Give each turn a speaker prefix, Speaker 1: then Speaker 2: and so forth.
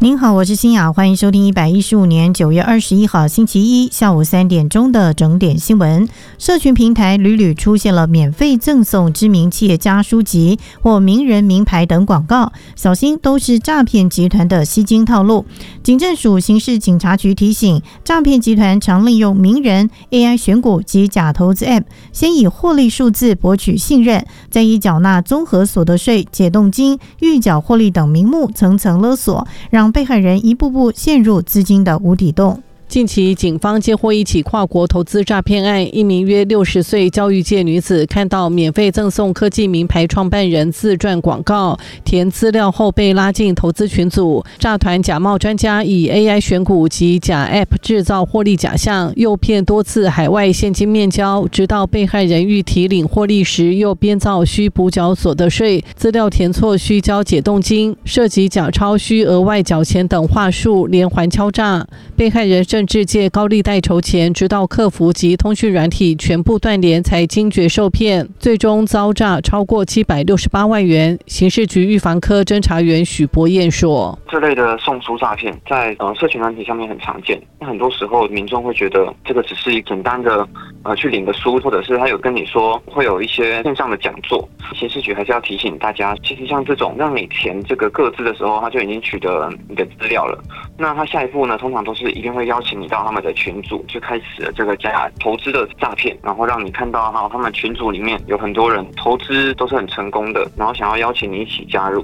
Speaker 1: 您好，我是欣雅，欢迎收听115年9月21号星期一下午3点钟的整点新闻。社群平台屡屡出现了免费赠送知名企业家书籍或名人名牌等广告，小心都是诈骗集团的吸金套路。警政署刑事警察局提醒，诈骗集团常利用名人、AI 选股及假投资 App， 先以获利数字博取信任，再以缴纳综合所得税、解冻金、预缴获利等名目层层勒索，让被害人一步步陷入资金的无底洞。
Speaker 2: 近期警方接获一起跨国投资诈骗案，一名约60岁教育界女子看到免费赠送科技名牌创办人自传广告，填资料后被拉进投资群组，诈团假冒专家以 AI 选股及假 App 制造获利假象，诱骗多次海外现金面交，直到被害人欲提领获利时，又编造需补缴所得税，资料填错需交解冻金，涉及假钞需额外缴钱等话术，连环敲诈。被害人甚至借高利贷筹钱，直到客服及通讯软体全部断联才惊觉受骗，最终遭诈超过768万元。刑事局预防科侦查员许博彦说：“
Speaker 3: 这类的送书诈骗在社群软体上面很常见，很多时候民众会觉得这个只是简单的去领个书，或者是他有跟你说会有一些线上的讲座。刑事局还是要提醒大家，其实像这种让你填这个个资的时候，他就已经取得你的资料了。那他下一步呢，通常都是一定会邀请你到他们的群组，就开始了这个假投资的诈骗，然后让你看到他们群组里面有很多人投资都是很成功的，然后想要邀请你一起加入。